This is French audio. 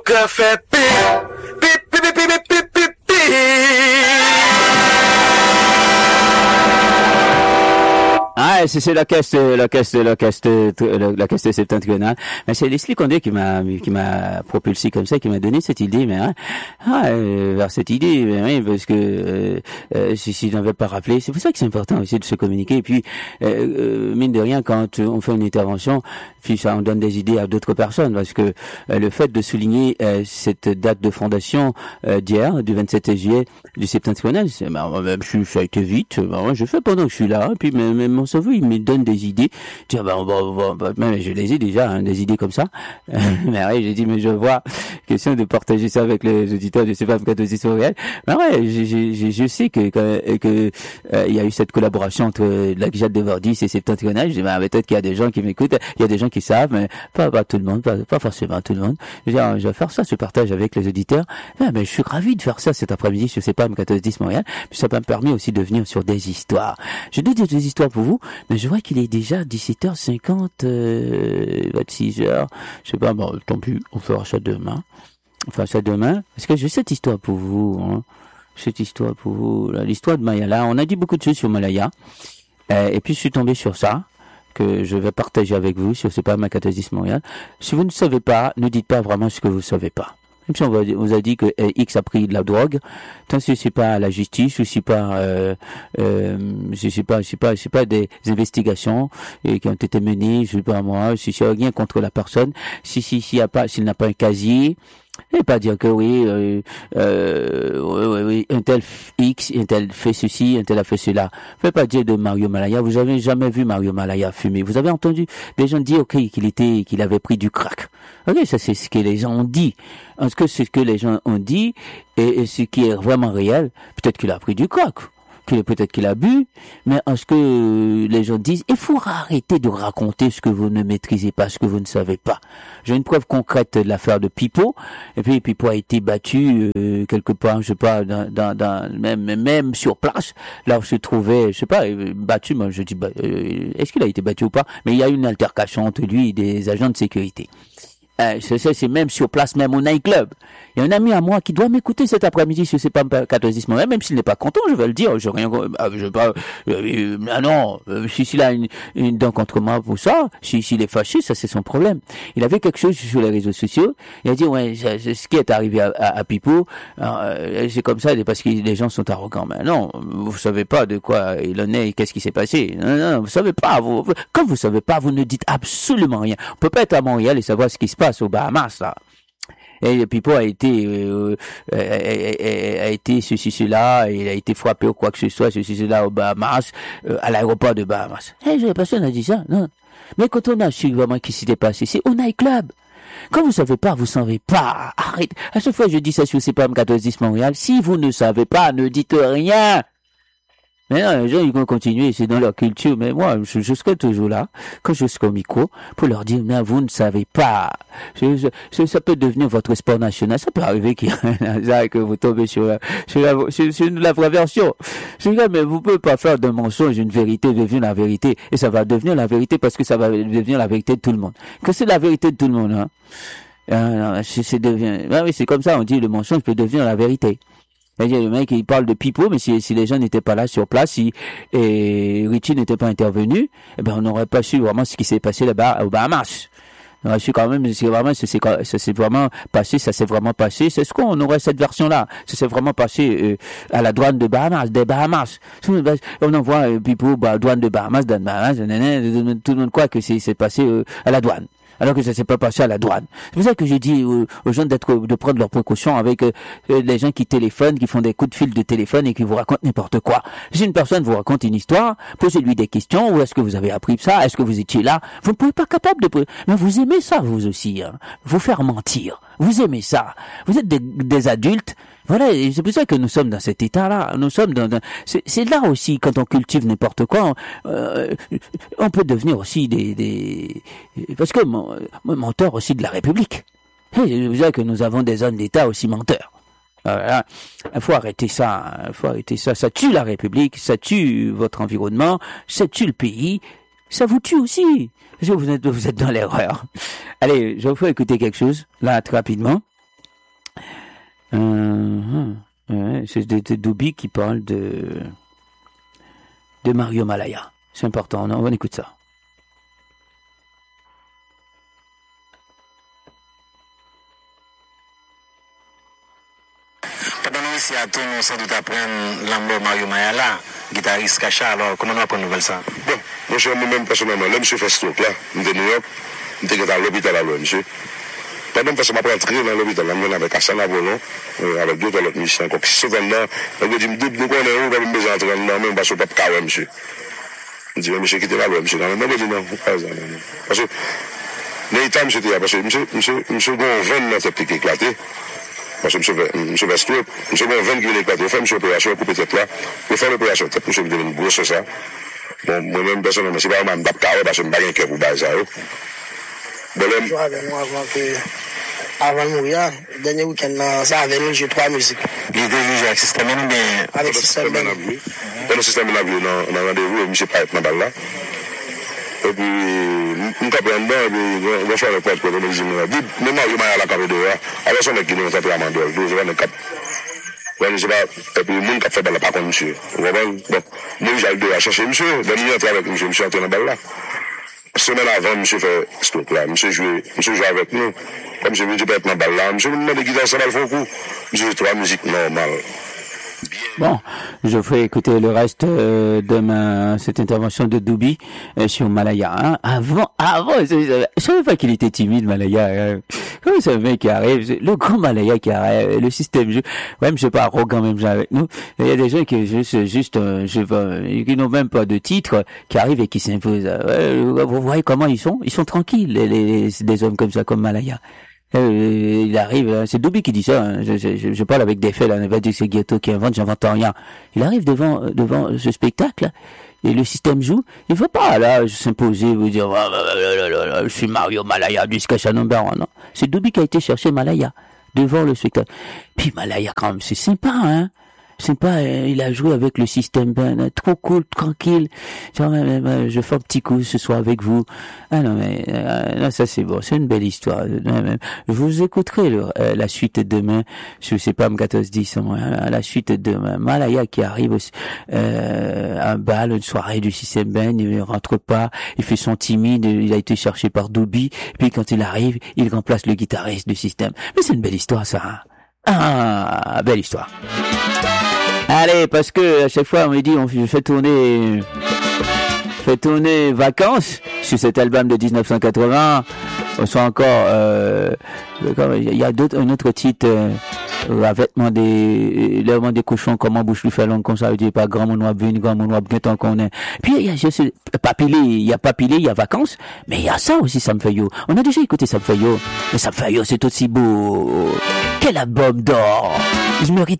que fait pip, pip, pip, pip, pip, pip, pip, pip. Ah, c'est la caisse septentrionale. Mais c'est Leslie Condé qui m'a propulsé comme ça, qui m'a donné cette idée, mais, vers cette idée, mais oui, parce que, si je n'avais pas rappelé, c'est pour ça que c'est important aussi de se communiquer. Et puis, mine de rien, quand on fait une intervention, puis ça, on donne des idées à d'autres personnes, parce que, le fait de souligner, cette date de fondation, d'hier, du 27 juillet, du septentrional, ça a été vite, je fais pendant que je suis là, et puis, même mon cerveau, il me donne des idées. Tiens, mais je les ai déjà, hein, des idées comme ça. Mais ouais, j'ai dit, mais je vois, question de partager ça avec les auditeurs de CFAM 14 Montréal. Mais ouais, je sais que il y a eu cette collaboration entre la Gjad de Vardis et Septentrional. Je dis, peut-être qu'il y a des gens qui m'écoutent, il y a des gens qui savent, mais pas tout le monde, pas forcément tout le monde. Je vais faire ça, ce partage avec les auditeurs. Mais je suis ravi de faire ça cet après-midi sur CFAM 14 Montréal. Puis ça m'a permis aussi de venir sur des histoires. Je dois dire des histoires pour vous, mais je vois qu'il est déjà 17h50, 26h. Je sais pas, tant pis, on fera ça demain. Parce que j'ai cette histoire pour vous, hein. Cette histoire pour vous, là, l'histoire de Mayala. On a dit beaucoup de choses sur Malaya. Et puis je suis tombé sur ça, que je vais partager avec vous sur C'est pas ma catastrophe Montréal. Si vous ne savez pas, ne dites pas vraiment ce que vous savez pas. Même si on vous a dit que X a pris de la drogue, tant que c'est pas la justice ou c'est pas c'est pas des investigations qui ont été menées, je sais pas moi, si c'est rien contre la personne, s'il n'a pas un casier, et pas dire que oui, un tel X, un tel fait ceci, un tel a fait cela. Vous pouvez pas dire de Mario Malaya. Vous avez jamais vu Mario Malaya fumer. Vous avez entendu des gens dire, qu'il avait pris du crack. Ok, ça c'est ce que les gens ont dit. Est-ce que c'est ce que les gens ont dit et ce qui est vraiment réel? Peut-être qu'il a pris du crack. Peut-être qu'il a bu, mais est-ce que les gens disent, il faut arrêter de raconter ce que vous ne maîtrisez pas, ce que vous ne savez pas. J'ai une preuve concrète de l'affaire de Pipo, et puis Pipo a été battu quelque part, je sais pas, même sur place, là où se trouvait, je sais pas, battu, moi je dis, est-ce qu'il a été battu ou pas? Mais il y a eu une altercation entre lui et des agents de sécurité. C'est même sur place, même au nightclub. Il y a un ami à moi qui doit m'écouter cet après-midi sur C'est pas 14 Montréal, même s'il n'est pas content, je vais le dire. S'il a une dent contre moi pour ça, s'il est fâché, ça c'est son problème. Il avait quelque chose sur les réseaux sociaux. Il a dit, c'est ce qui est arrivé à Pipo, c'est comme ça parce que les gens sont arrogants. Mais non, vous savez pas de quoi il en est et qu'est-ce qui s'est passé. Non, vous savez pas. Quand vous savez pas, vous ne dites absolument rien. On peut pas être à Montréal et savoir ce qui se passe aux Bahamas, là. Et Pipo a été ceci, cela, il a été frappé ou quoi que ce soit, ceci, cela aux Bahamas, à l'aéroport de Bahamas. Personne n'a dit ça, non. Mais quand on a su vraiment ce qui s'était passé, c'est au nightclub. Quand vous savez pas, vous savez pas. Arrête. À chaque fois, je dis ça sur CPAM 14 Montréal. Si vous ne savez pas, ne dites rien. Mais non, les gens, ils vont continuer, c'est dans leur culture. Mais moi, je serai toujours là, quand je serai au micro, pour leur dire, mais vous ne savez pas. Ça peut devenir votre sport national. Ça peut arriver qu'il y ait un hasard que vous tombez sur la vraie version. Je dis, mais vous pouvez pas faire d'un mensonge une vérité devenir la vérité. Et ça va devenir la vérité parce que ça va devenir la vérité de tout le monde. Que c'est la vérité de tout le monde, hein. Oui, c'est comme ça, on dit, le mensonge peut devenir la vérité. C'est-à-dire, le mec, il parle de Pipo, mais si les gens n'étaient pas là sur place, et Richie n'était pas intervenu, on n'aurait pas su vraiment ce qui s'est passé là-bas aux Bahamas. On aurait su quand même, ça s'est vraiment passé, c'est ce qu'on aurait cette version-là. Ça s'est vraiment passé, à la douane de Bahamas, des Bahamas. On envoie Pipo, douane de Bahamas, tout le monde croit que c'est passé, à la douane. Alors que ça s'est pas passé à la douane. C'est pour ça que je dis aux gens de prendre leurs précautions avec les gens qui téléphonent, qui font des coups de fil de téléphone et qui vous racontent n'importe quoi. Si une personne vous raconte une histoire, posez-lui des questions. Où est-ce que vous avez appris ça? Est-ce que vous étiez là? Vous ne pouvez pas capable de... Mais vous aimez ça, vous aussi, hein. Vous faire mentir. Vous aimez ça. Vous êtes des adultes. Voilà, et c'est pour ça que nous sommes dans cet état-là. Nous sommes c'est là aussi, quand on cultive n'importe quoi, on peut devenir aussi parce que menteur aussi de la République. C'est pour ça que nous avons des hommes d'État aussi menteurs. Voilà. Il faut arrêter ça. Ça tue la République, ça tue votre environnement, ça tue le pays, ça vous tue aussi. Parce que vous êtes dans l'erreur. Allez, je vais vous faire écouter quelque chose, là, très rapidement. C'est de Doubi qui parle de Mario Malaya. C'est important, on écoute ça. Pendant nous ici à tout, nous sans doute apprendre l'amour Mario Malaya, guitariste Kacha, alors comment on apprend nouvelle ça? Bon, moi-même personnellement, là, monsieur fait stroke là, je suis à New York, je suis à l'hôpital à monsieur. Pendant que je m'apprends à entrer dans l'hôpital, je suis avec Hassan Abolon, avec d'autres autres musiciens encore. Puis souvent là, je me dis, nous connaissons où, je vais entrer dans même parce que je ne peux pas monsieur. Je dis, monsieur, quittez là, monsieur. Non, je dis, non, pas ça. Parce que, les temps, monsieur, parce que monsieur, bon, 20 mètres qui éclaté. Parce que monsieur Vestou, monsieur bon 20 qui éclaté. Il fait monsieur opération, couper tête là. Il fait l'opération tête, monsieur devient une grosse ça. Bon, moi-même, personnellement, c'est pas un carré parce que je n'ai pas un cœur pour baser ça. Bon, avant de mourir, le dernier week-end, ça avait nous, j'ai 3 musiques. Il était jugé avec système, mais. Avec système. Dans le système, on a rendez-vous, et monsieur Paet dans la balle là. Et puis, nous capons dedans, et puis, on va faire le poète pour le régime. Mais moi, je vais à la caméra dehors. Alors, on est qui nous a à Mandol, je vais le cap. Ouais, je sais pas, et puis, mon cap fait balle pas comme monsieur. Vous voyez, bon, moi, j'ai le deux à chercher monsieur, de nuit entrer avec monsieur entre dans la balle là. Semaine avant, monsieur fait stop là, monsieur joue avec nous. Comme je me dis, peut-être dans la balle là, monsieur me demande de guitare, ça va le faire coup. Monsieur joue 3 musiques normales. Bon, je ferai écouter le reste de cette intervention de Doubi sur Malaya. Hein. Avant, je savais pas qu'il était timide, Malaya. Comme ce mec qui arrive, le grand Malaya qui arrive, le système jeu, même je sais pas arrogant même avec nous. Il y a des gens qui qui n'ont même pas de titre, qui arrivent et qui s'imposent. Vous voyez comment ils sont tranquilles, des hommes comme ça, comme Malaya. Il arrive, c'est Doubi qui dit ça, hein. Je parle avec des faits, là, on va dire que c'est Ghetto qui j'invente rien. Il arrive devant ce spectacle, là, et le système joue, il veut pas, là, s'imposer, vous dire, je suis Mario Malaya, du Skacha number 1, non. C'est Doubi qui a été chercher Malaya, devant le spectacle. Puis Malaya, quand même, c'est sympa, hein. Sympa, il a joué avec le système ben, trop cool, tranquille. Je fais un petit coup ce soir avec vous. Ah non mais non, ça c'est bon, c'est une belle histoire. Je vous écouterai la suite demain. Je sais pas, M1410, la suite demain. Malaya qui arrive à bal, une soirée du système ben, il rentre pas, il fait son timide, il a été cherché par Doubi. Puis quand il arrive, il remplace le guitariste du système. Mais c'est une belle histoire ça. Hein. Ah, belle histoire. Allez, parce que à chaque fois on me dit je fais tourner Vacances sur cet album de 1980. On sent encore il y a un autre titre Vêtements des cochons, comment bouche lui fait long comme ça, il dit pas grand monde noir venu, grand monde noir bien tant qu'on est. Puis il y a Papilé, il y a Vacances, mais il y a ça aussi, Sam Fayot. On a déjà écouté Sam Fayot, mais Sam Fayot c'est aussi beau. Quel album d'or. Je mérite